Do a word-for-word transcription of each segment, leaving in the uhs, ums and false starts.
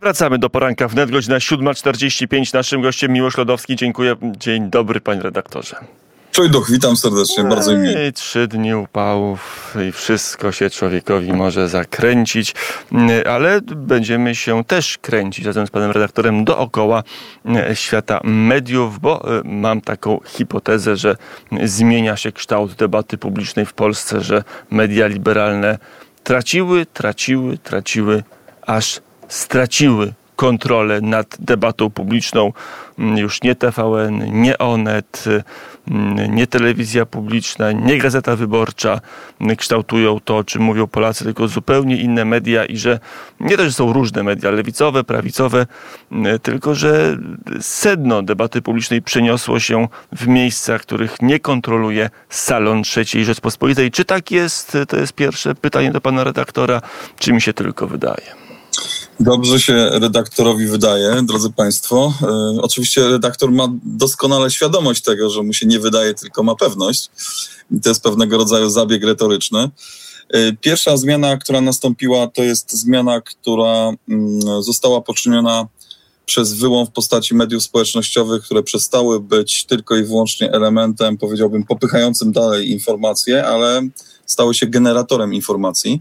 Wracamy do poranka wnet, godzina siódma czterdzieści pięć. Naszym gościem Miłosz Lodowski. Dziękuję. Dzień dobry, panie redaktorze. Czuj duch, witam serdecznie, no bardzo mi. Trzy dni upałów i wszystko się człowiekowi może zakręcić, ale będziemy się też kręcić razem z panem redaktorem dookoła świata mediów, bo mam taką hipotezę, że zmienia się kształt debaty publicznej w Polsce, że media liberalne traciły, traciły, traciły, aż straciły kontrolę nad debatą publiczną. Już nie T V N, nie Onet, nie telewizja publiczna, nie Gazeta Wyborcza kształtują to, o czym mówią Polacy, tylko zupełnie inne media i że nie to, że są różne media, lewicowe, prawicowe, tylko że sedno debaty publicznej przeniosło się w miejsca, których nie kontroluje salon trzeciej Rzeczpospolitej. Czy tak jest? To jest pierwsze pytanie do pana redaktora. Czy mi się tylko wydaje? Dobrze się redaktorowi wydaje, drodzy państwo. E, oczywiście redaktor ma doskonale świadomość tego, że mu się nie wydaje, tylko ma pewność. I to jest pewnego rodzaju zabieg retoryczny. E, pierwsza zmiana, która nastąpiła, to jest zmiana, która mm, została poczyniona przez wyłom w postaci mediów społecznościowych, które przestały być tylko i wyłącznie elementem, powiedziałbym, popychającym dalej informacje, ale stały się generatorem informacji.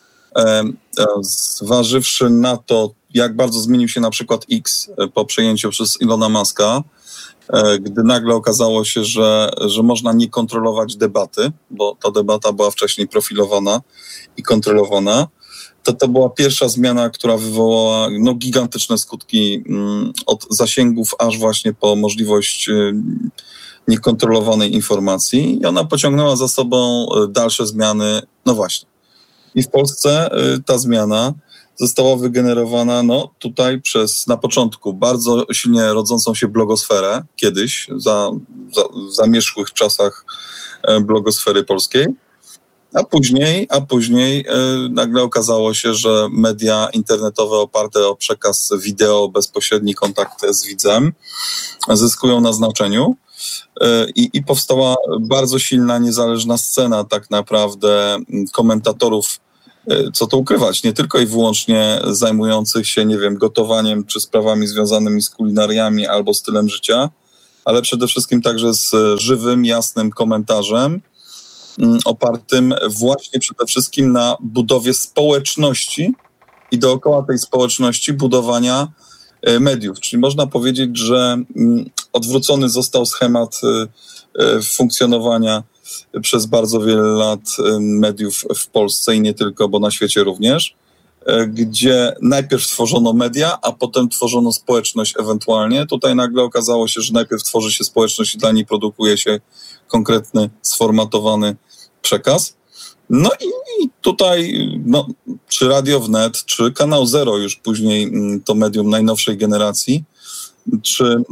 Zważywszy na to, jak bardzo zmienił się na przykład X po przejęciu przez Ilona Muska, gdy nagle okazało się, że, że można nie kontrolować debaty, bo ta debata była wcześniej profilowana i kontrolowana, to to była pierwsza zmiana, która wywołała no, gigantyczne skutki od zasięgów aż właśnie po możliwość niekontrolowanej informacji i ona pociągnęła za sobą dalsze zmiany, no właśnie. I w Polsce y, ta zmiana została wygenerowana no, tutaj przez na początku bardzo silnie rodzącą się blogosferę, kiedyś, za, za, w zamierzchłych czasach y, blogosfery polskiej, a później, a później y, nagle okazało się, że media internetowe oparte o przekaz wideo, bezpośredni kontakt z widzem zyskują na znaczeniu. I, I powstała bardzo silna, niezależna scena tak naprawdę komentatorów, co to ukrywać, nie tylko i wyłącznie zajmujących się, nie wiem, gotowaniem czy sprawami związanymi z kulinariami albo stylem życia, ale przede wszystkim także z żywym, jasnym komentarzem opartym właśnie przede wszystkim na budowie społeczności i dookoła tej społeczności budowania mediów. Czyli można powiedzieć, że odwrócony został schemat funkcjonowania przez bardzo wiele lat mediów w Polsce i nie tylko, bo na świecie również, gdzie najpierw tworzono media, a potem tworzono społeczność ewentualnie. Tutaj nagle okazało się, że najpierw tworzy się społeczność i dla niej produkuje się konkretny, sformatowany przekaz. No i, i tutaj, no, czy Radio Wnet, czy Kanał Zero, już później to medium najnowszej generacji, czy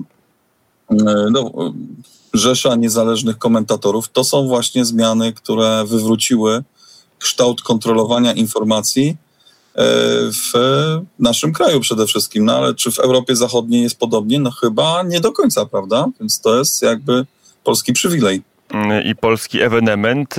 no, rzesza niezależnych komentatorów, to są właśnie zmiany, które wywróciły kształt kontrolowania informacji w naszym kraju przede wszystkim. No ale czy w Europie Zachodniej jest podobnie? No chyba nie do końca, prawda? Więc to jest jakby polski przywilej. I polski ewenement.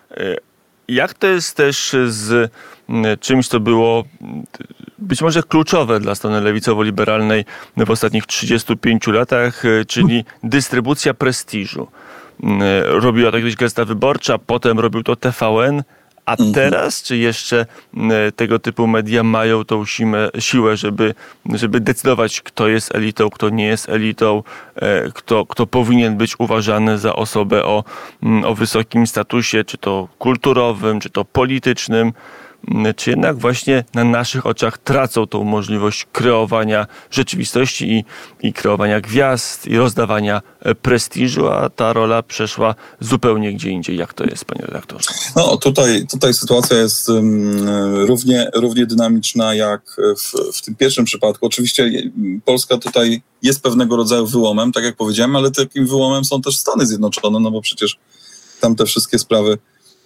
Jak to jest też z czymś, co było być może kluczowe dla strony lewicowo-liberalnej w ostatnich trzydziestu pięciu latach, czyli dystrybucja prestiżu. Robiła to kiedyś Gazeta Wyborcza, potem robił to T V N, a teraz, czy jeszcze tego typu media mają tą siłę, siłę żeby, żeby decydować, kto jest elitą, kto nie jest elitą, kto, kto powinien być uważany za osobę o, o wysokim statusie, czy to kulturowym, czy to politycznym, czy jednak właśnie na naszych oczach tracą tą możliwość kreowania rzeczywistości i, i kreowania gwiazd i rozdawania prestiżu, a ta rola przeszła zupełnie gdzie indziej. Jak to jest, panie redaktorze? No tutaj, tutaj sytuacja jest um, równie, równie dynamiczna jak w, w tym pierwszym przypadku. Oczywiście Polska tutaj jest pewnego rodzaju wyłomem, tak jak powiedziałem, ale takim wyłomem są też Stany Zjednoczone, no bo przecież tam te wszystkie sprawy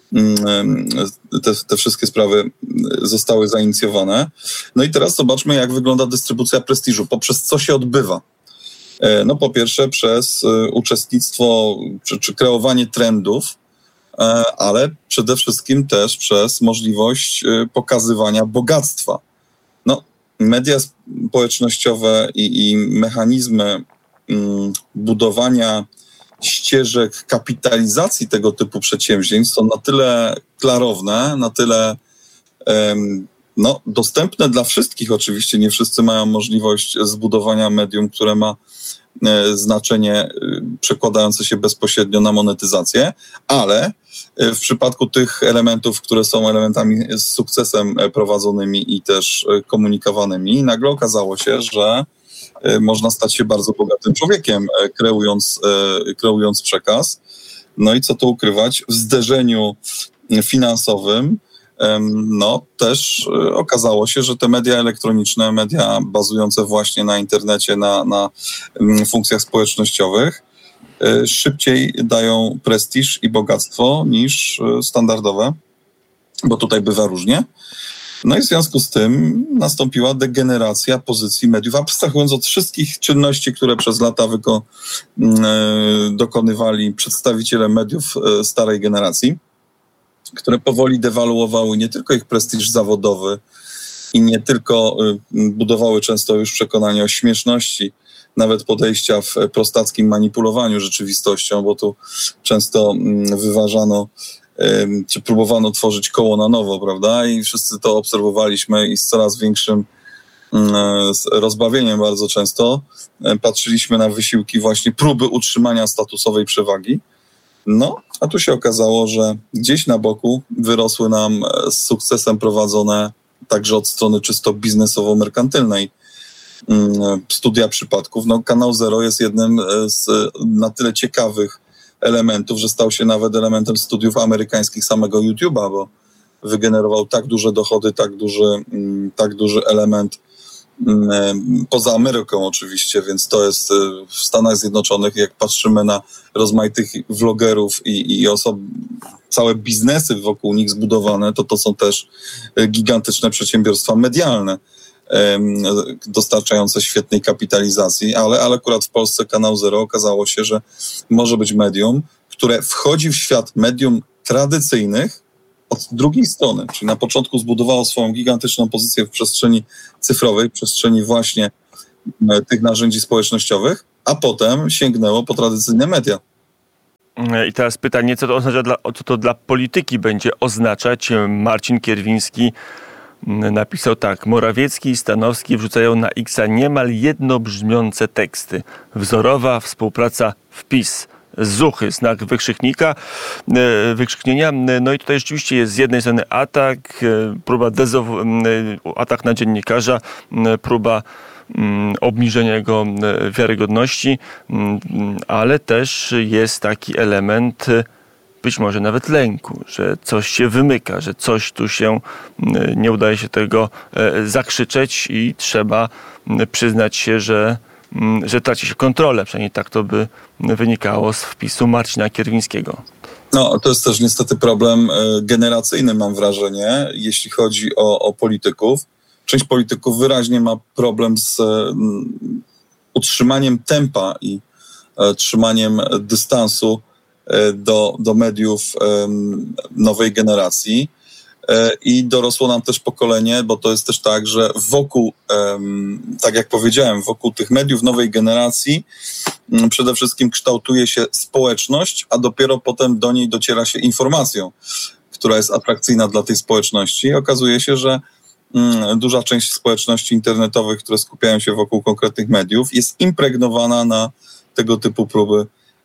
Te, te wszystkie sprawy zostały zainicjowane. No i teraz zobaczmy, jak wygląda dystrybucja prestiżu. Poprzez co się odbywa? No po pierwsze przez uczestnictwo czy, czy kreowanie trendów, ale przede wszystkim też przez możliwość pokazywania bogactwa. No media społecznościowe i, i mechanizmy mm, budowania ścieżek kapitalizacji tego typu przedsięwzięć są na tyle klarowne, na tyle um, no, dostępne dla wszystkich. Oczywiście nie wszyscy mają możliwość zbudowania medium, które ma e, znaczenie e, przekładające się bezpośrednio na monetyzację, ale e, w przypadku tych elementów, które są elementami z sukcesem prowadzonymi i też e, komunikowanymi, nagle okazało się, że e, można stać się bardzo bogatym człowiekiem, e, kreując, e, kreując przekaz. No i co tu ukrywać, w zderzeniu finansowym no też okazało się, że te media elektroniczne, media bazujące właśnie na internecie, na, na funkcjach społecznościowych szybciej dają prestiż i bogactwo niż standardowe, bo tutaj bywa różnie. No i w związku z tym nastąpiła degeneracja pozycji mediów, abstrahując od wszystkich czynności, które przez lata wyko- dokonywali przedstawiciele mediów starej generacji, które powoli dewaluowały nie tylko ich prestiż zawodowy i nie tylko budowały często już przekonanie o śmieszności, nawet podejścia w prostackim manipulowaniu rzeczywistością, bo tu często wyważano, czy próbowano tworzyć koło na nowo, prawda? I wszyscy to obserwowaliśmy i z coraz większym rozbawieniem bardzo często patrzyliśmy na wysiłki właśnie próby utrzymania statusowej przewagi. No, a tu się okazało, że gdzieś na boku wyrosły nam z sukcesem prowadzone także od strony czysto biznesowo-merkantylnej studia przypadków. No, Kanał Zero jest jednym z na tyle ciekawych elementów, że stał się nawet elementem studiów amerykańskich samego YouTube'a, bo wygenerował tak duże dochody, tak duży, tak duży element poza Ameryką oczywiście, więc to jest w Stanach Zjednoczonych, jak patrzymy na rozmaitych vlogerów i, i osob, całe biznesy wokół nich zbudowane, to to są też gigantyczne przedsiębiorstwa medialne dostarczające świetnej kapitalizacji, ale, ale akurat w Polsce Kanał Zero okazało się, że może być medium, które wchodzi w świat medium tradycyjnych od drugiej strony, czyli na początku zbudowało swoją gigantyczną pozycję w przestrzeni cyfrowej, w przestrzeni właśnie tych narzędzi społecznościowych, a potem sięgnęło po tradycyjne media. I teraz pytanie, co to oznacza dla, co to dla polityki będzie oznaczać? Marcin Kierwiński napisał tak: Morawiecki i Stanowski wrzucają na X-a niemal jednobrzmiące teksty. Wzorowa współpraca w PiS. Zuchy, znak wykrzyknika, wykrzyknienia. No i tutaj rzeczywiście jest z jednej strony atak, próba dezow- atak na dziennikarza, próba obniżenia jego wiarygodności, ale też jest taki element być może nawet lęku, że coś się wymyka, że coś tu się, nie udaje się tego zakrzyczeć i trzeba przyznać się, że że traci się kontrolę. Przynajmniej tak to by wynikało z wpisu Marcina Kierwińskiego. No, to jest też niestety problem generacyjny, mam wrażenie, jeśli chodzi o, o polityków. Część polityków wyraźnie ma problem z um, utrzymaniem tempa i um, trzymaniem dystansu um, do, do mediów um, nowej generacji. I dorosło nam też pokolenie, bo to jest też tak, że wokół, tak jak powiedziałem, wokół tych mediów nowej generacji przede wszystkim kształtuje się społeczność, a dopiero potem do niej dociera się informacją, która jest atrakcyjna dla tej społeczności. I okazuje się, że duża część społeczności internetowych, które skupiają się wokół konkretnych mediów, jest impregnowana na tego typu próby,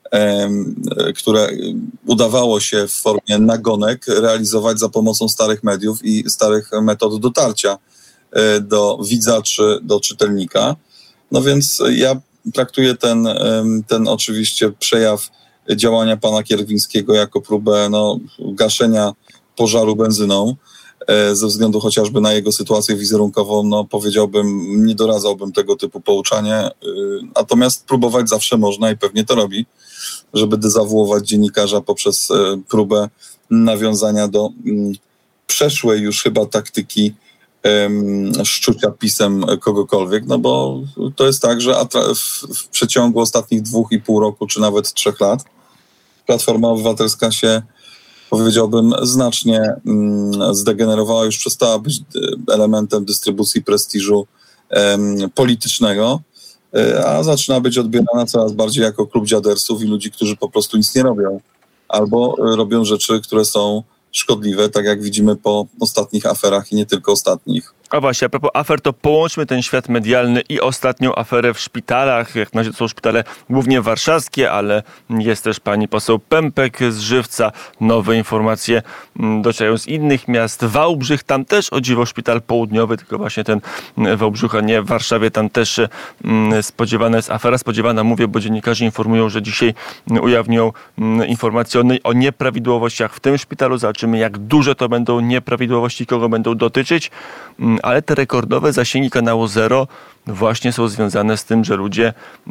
które udawało się w formie nagonek realizować za pomocą starych mediów i starych metod dotarcia do widza czy do czytelnika. No więc ja traktuję ten, ten oczywiście przejaw działania pana Kierwińskiego jako próbę no, gaszenia pożaru benzyną, ze względu chociażby na jego sytuację wizerunkową, no powiedziałbym, nie doradzałbym tego typu pouczanie, natomiast próbować zawsze można i pewnie to robi, żeby dezawuować dziennikarza poprzez próbę nawiązania do przeszłej już chyba taktyki szczucia pisem kogokolwiek, no bo to jest tak, że w przeciągu ostatnich dwóch i pół roku, czy nawet trzech lat Platforma Obywatelska się, powiedziałbym, znacznie zdegenerowała, już przestała być elementem dystrybucji prestiżu em, politycznego, a zaczyna być odbierana coraz bardziej jako klub dziadersów i ludzi, którzy po prostu nic nie robią. Albo robią rzeczy, które są szkodliwe, tak jak widzimy po ostatnich aferach i nie tylko ostatnich. A właśnie, a propos afer, to połączmy ten świat medialny i ostatnią aferę w szpitalach. Jak na razie to są szpitale głównie warszawskie, ale jest też pani poseł Pępek z Żywca. Nowe informacje docierają z innych miast. Wałbrzych, tam też o dziwo szpital południowy, tylko właśnie ten Wałbrzych, a nie w Warszawie. Tam też spodziewana jest afera. Spodziewana mówię, bo dziennikarze informują, że dzisiaj ujawnią informacje o, o nieprawidłowościach w tym szpitalu. Zobaczymy, jak duże to będą nieprawidłowości, kogo będą dotyczyć. Ale te rekordowe zasięgi kanału Zero właśnie są związane z tym, że ludzie,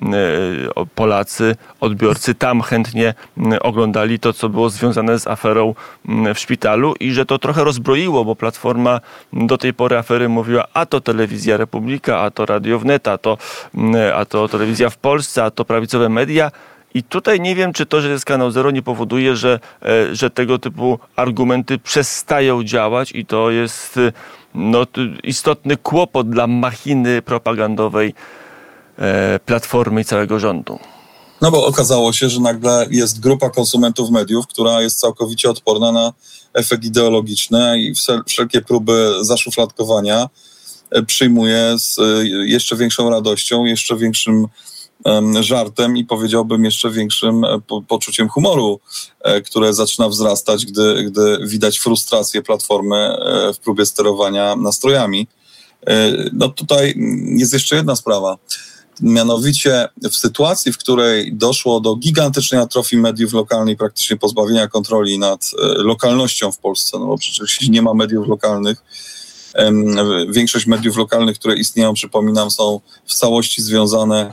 Polacy, odbiorcy tam chętnie oglądali to, co było związane z aferą w szpitalu i że to trochę rozbroiło, bo Platforma do tej pory afery mówiła, a to Telewizja Republika, a to Radio Wnet, a to, a to Telewizja w Polsce, a to prawicowe media. I tutaj nie wiem, czy to, że jest kanał Zero, nie powoduje, że, że tego typu argumenty przestają działać i to jest no, istotny kłopot dla machiny propagandowej Platformy i całego rządu. No bo okazało się, że nagle jest grupa konsumentów mediów, która jest całkowicie odporna na efekt ideologiczny i wszelkie próby zaszufladkowania przyjmuje z jeszcze większą radością, jeszcze większym żartem i powiedziałbym jeszcze większym po, poczuciem humoru, które zaczyna wzrastać, gdy, gdy widać frustrację Platformy w próbie sterowania nastrojami. No tutaj jest jeszcze jedna sprawa. Mianowicie w sytuacji, w której doszło do gigantycznej atrofii mediów lokalnych, praktycznie pozbawienia kontroli nad lokalnością w Polsce, no bo przecież nie ma mediów lokalnych. Większość mediów lokalnych, które istnieją, przypominam, są w całości związane,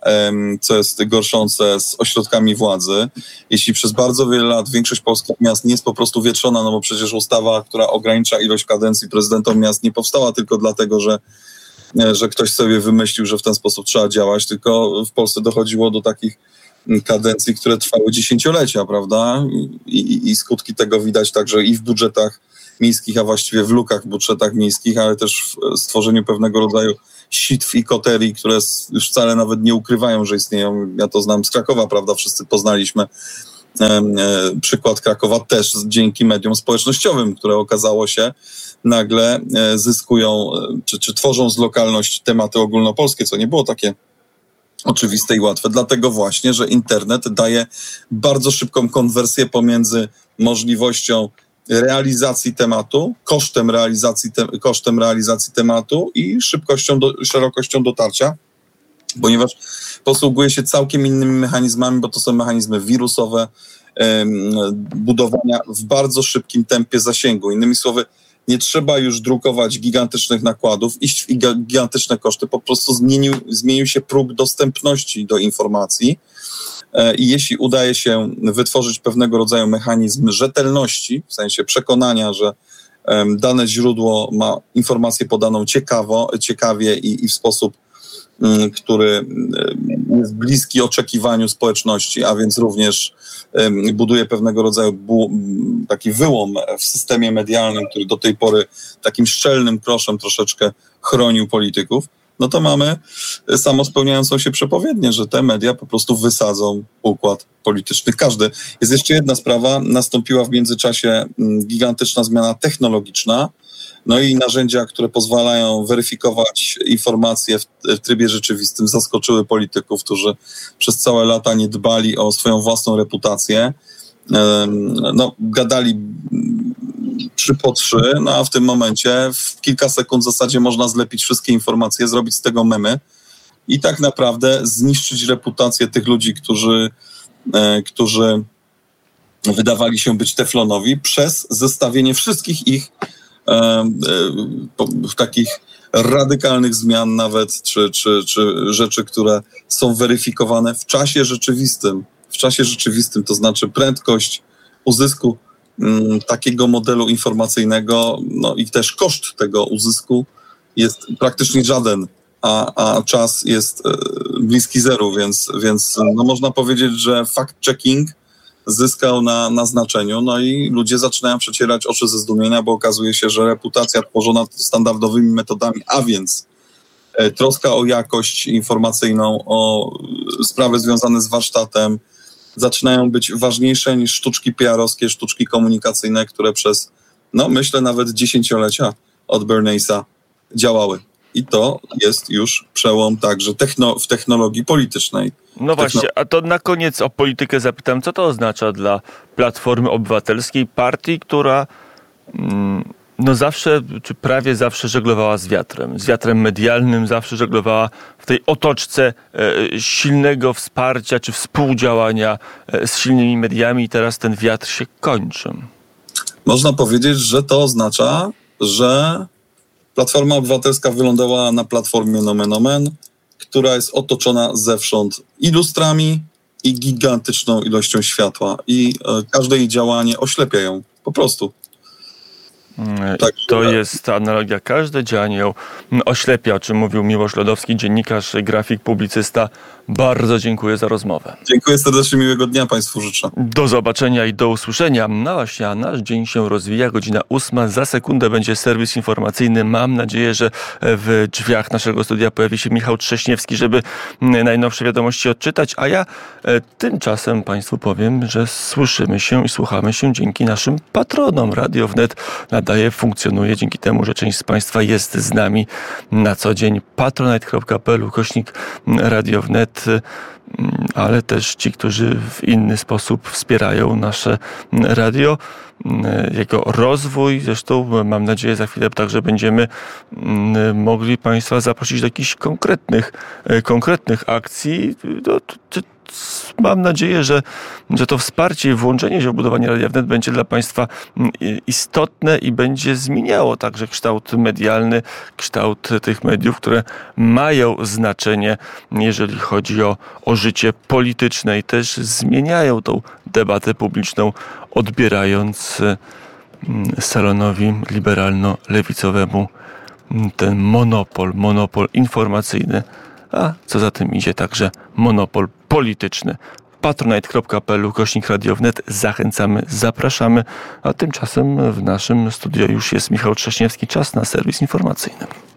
co jest gorszące, z ośrodkami władzy. Jeśli przez bardzo wiele lat większość polskich miast nie jest po prostu wietrzona, no bo przecież ustawa, która ogranicza ilość kadencji prezydentom miast, nie powstała tylko dlatego, że, że ktoś sobie wymyślił, że w ten sposób trzeba działać, tylko w Polsce dochodziło do takich kadencji, które trwały dziesięciolecia, prawda? I, i, i skutki tego widać także i w budżetach miejskich, a właściwie w lukach w budżetach miejskich, ale też w stworzeniu pewnego rodzaju sitw i koterii, które już wcale nawet nie ukrywają, że istnieją. Ja to znam z Krakowa, prawda? Wszyscy poznaliśmy e, e, przykład Krakowa też dzięki mediom społecznościowym, które okazało się nagle e, zyskują, e, czy, czy tworzą z lokalności tematy ogólnopolskie, co nie było takie oczywiste i łatwe. Dlatego właśnie, że internet daje bardzo szybką konwersję pomiędzy możliwością realizacji tematu, kosztem realizacji, te, kosztem realizacji tematu i szybkością, do, szerokością dotarcia, ponieważ posługuje się całkiem innymi mechanizmami, bo to są mechanizmy wirusowe, em, budowania w bardzo szybkim tempie zasięgu. Innymi słowy, nie trzeba już drukować gigantycznych nakładów, iść w gigantyczne koszty, po prostu zmienił, zmienił się próg dostępności do informacji. I jeśli udaje się wytworzyć pewnego rodzaju mechanizm rzetelności, w sensie przekonania, że dane źródło ma informację podaną ciekawo, ciekawie i, i w sposób, który jest bliski oczekiwaniu społeczności, a więc również buduje pewnego rodzaju bu- taki wyłom w systemie medialnym, który do tej pory takim szczelnym proszem troszeczkę chronił polityków, no to mamy samospełniającą się przepowiednię, że te media po prostu wysadzą układ polityczny. Każdy. Jest jeszcze jedna sprawa. Nastąpiła w międzyczasie gigantyczna zmiana technologiczna, no i narzędzia, które pozwalają weryfikować informacje w, w trybie rzeczywistym, zaskoczyły polityków, którzy przez całe lata nie dbali o swoją własną reputację. No, gadali trzy po trzy, no a w tym momencie w kilka sekund w zasadzie można zlepić wszystkie informacje, zrobić z tego memy i tak naprawdę zniszczyć reputację tych ludzi, którzy, e, którzy wydawali się być teflonowi przez zestawienie wszystkich ich e, e, w takich radykalnych zmian nawet, czy, czy, czy rzeczy, które są weryfikowane w czasie rzeczywistym. W czasie rzeczywistym, to znaczy prędkość uzysku m, takiego modelu informacyjnego, no i też koszt tego uzysku jest praktycznie żaden, a, a czas jest e, bliski zeru, więc, więc no, można powiedzieć, że fact-checking zyskał na, na znaczeniu, no i ludzie zaczynają przecierać oczy ze zdumienia, bo okazuje się, że reputacja tworzona standardowymi metodami, a więc troska o jakość informacyjną, o sprawy związane z warsztatem zaczynają być ważniejsze niż sztuczki P R-owskie, sztuczki komunikacyjne, które przez, no myślę, nawet dziesięciolecia od Bernays'a działały. I to jest już przełom także techno- w technologii politycznej. No właśnie, a to na koniec o politykę zapytam, co to oznacza dla Platformy Obywatelskiej, partii, która mm, no zawsze, czy prawie zawsze żeglowała z wiatrem, z wiatrem medialnym, zawsze żeglowała w tej otoczce e, silnego wsparcia czy współdziałania e, z silnymi mediami i teraz ten wiatr się kończy. Można powiedzieć, że to oznacza, że Platforma Obywatelska wylądowała na platformie nomen omen, która jest otoczona zewsząd i lustrami, i gigantyczną ilością światła. I e, każde jej działanie oślepia ją. Po prostu. Tak, to jest ta analogia. Każde działanie ją oślepia, o czym mówił Miłosz Lodowski, dziennikarz, grafik, publicysta. Bardzo dziękuję za rozmowę. Dziękuję serdecznie, miłego dnia Państwu życzę. Do zobaczenia i do usłyszenia. No właśnie, a nasz dzień się rozwija. Godzina ósma. Za sekundę będzie serwis informacyjny. Mam nadzieję, że w drzwiach naszego studia pojawi się Michał Trześniewski, żeby najnowsze wiadomości odczytać. A ja tymczasem Państwu powiem, że słyszymy się i słuchamy się dzięki naszym patronom. Radio Wnet nadaje, funkcjonuje dzięki temu, że część z Państwa jest z nami na co dzień. patronite kropka p l ukośnik Radio Wnet, ale też ci, którzy w inny sposób wspierają nasze radio, jego rozwój. Zresztą mam nadzieję, za chwilę także będziemy mogli Państwa zaprosić do jakichś konkretnych, konkretnych akcji. Mam nadzieję, że, że to wsparcie i włączenie się w budowanie Radia Wnet będzie dla Państwa istotne i będzie zmieniało także kształt medialny, kształt tych mediów, które mają znaczenie, jeżeli chodzi o, o życie polityczne i też zmieniają tą debatę publiczną, odbierając salonowi liberalno-lewicowemu ten monopol, monopol informacyjny, a co za tym idzie także monopol polityczny. patronite kropka p l ukośnik Radio Wnet. Zachęcamy, zapraszamy, a tymczasem w naszym studiu już jest Michał Trześniewski. Czas na serwis informacyjny.